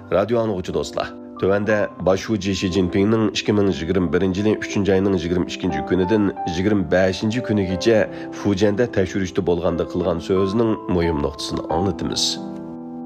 Radio anlıqçı dostlar. Tövende Başuci Xi Jinping'nin 2021 yılın 3. ayının 22. günüdün 25. günügece Fujian'da təşürüştü bolğanda qılğan sözünün mühim noktasını anlatımız.